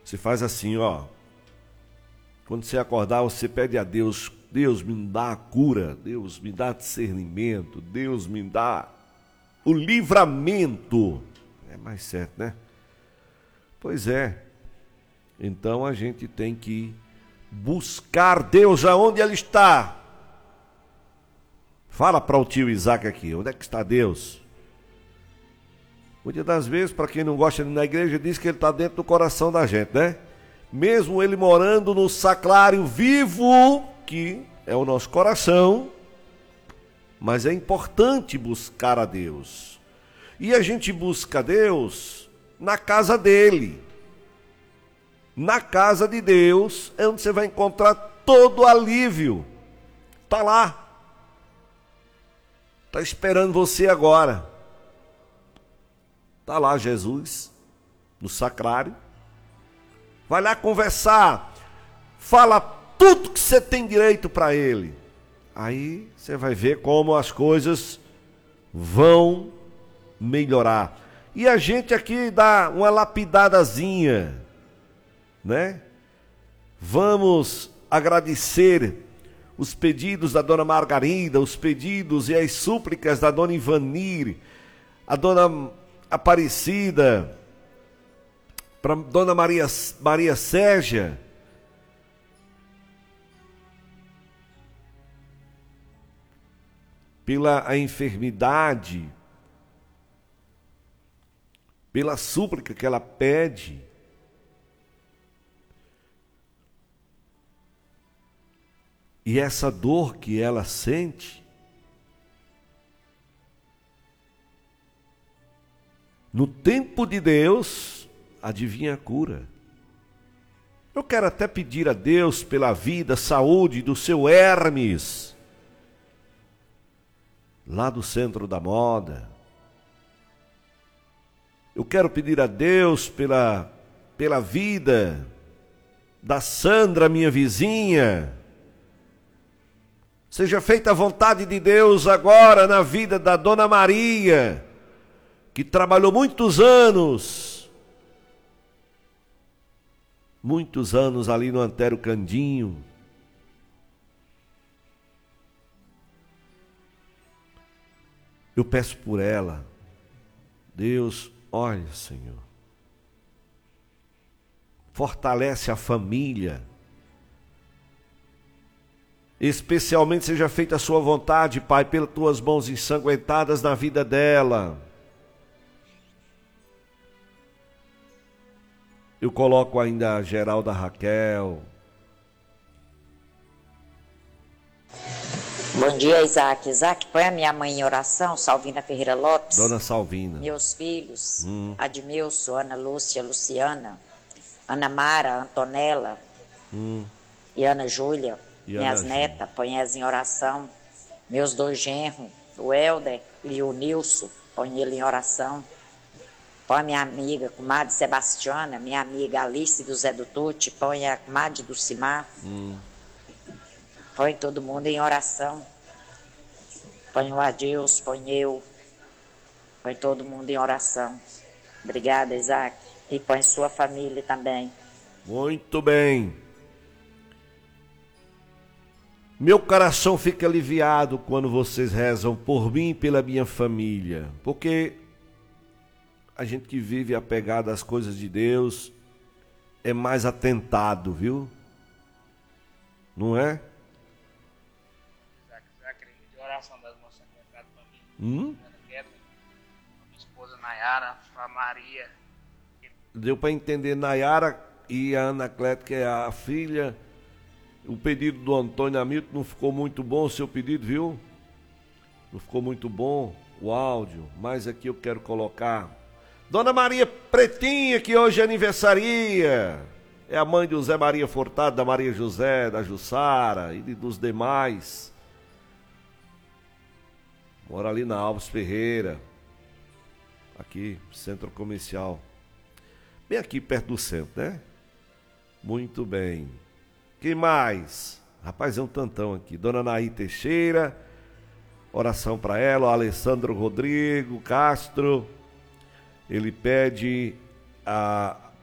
Você faz assim, ó. Quando você acordar, você pede a Deus, Deus me dá a cura, Deus me dá discernimento, Deus me dá o livramento. É mais certo, né? Pois é. Então a gente tem que buscar Deus aonde Ele está. Fala para o tio Isaac aqui, onde é que está Deus? Muitas das vezes, para quem não gosta de ir na igreja, diz que Ele está dentro do coração da gente, né? Mesmo Ele morando no sacrário vivo, que é o nosso coração, mas é importante buscar a Deus. E a gente busca a Deus na casa dEle. Na casa de Deus é onde você vai encontrar todo o alívio. Está lá. Está esperando você agora. Está lá Jesus, no sacrário. Vai lá conversar. Fala tudo que você tem direito para Ele. Aí você vai ver como as coisas vão melhorar. E a gente aqui dá uma lapidadazinha, né? Vamos agradecer os pedidos da dona Margarida, os pedidos e as súplicas da dona Ivanir, a dona Aparecida, para dona Maria Sérgia, pela a enfermidade, pela súplica que ela pede. E essa dor que ela sente, no tempo de Deus, adivinha a cura. Eu quero até pedir a Deus pela vida, saúde do seu Hermes, lá do Centro da Moda. Eu quero pedir a Deus pela vida da Sandra, minha vizinha. Seja feita a vontade de Deus agora na vida da dona Maria, que trabalhou muitos anos ali no Antero Candinho. Eu peço por ela, Deus, olha, Senhor, fortalece a família, especialmente seja feita a sua vontade, Pai, pelas tuas mãos ensanguentadas na vida dela. Eu coloco ainda a Geralda Raquel. Bom dia, Isaac. Isaac, põe a minha mãe em oração, Salvina Ferreira Lopes. Dona Salvina. Meus filhos, Admilson, Ana Lúcia, Luciana, Ana Mara, Antonella e Ana Júlia. Minhas netas, põe elas em oração. Meus dois genros, o Helder e o Nilson, põe ele em oração. Põe a minha amiga, comadre Sebastiana, minha amiga Alice do Zé do Tuti, põe a comadre do Cimar. Põe todo mundo em oração. Põe o Adilson, põe eu. Põe todo mundo em oração. Obrigada, Isaac. E põe sua família também. Muito bem. Meu coração fica aliviado quando vocês rezam por mim e pela minha família. Porque a gente que vive apegado às coisas de Deus é mais atentado, viu? Não é? Você acredita em oração das moças encontradas para mim? Minha esposa Nayara, a Maria. Deu para entender Nayara e a Ana Clétia, que é a filha. O pedido do Antônio Hamilton não ficou muito bom, o seu pedido, viu? Não ficou muito bom o áudio, mas aqui eu quero colocar Dona Maria Pretinha, que hoje é aniversaria. É a mãe do Zé Maria Furtado, da Maria José, da Jussara e dos demais. Mora ali na Alves Ferreira, aqui, centro comercial. Bem aqui perto do centro, né? Muito bem. Quem mais? Rapaz, é um tantão aqui. Dona Naí Teixeira, oração para ela. O Alessandro Rodrigo Castro, ele pede a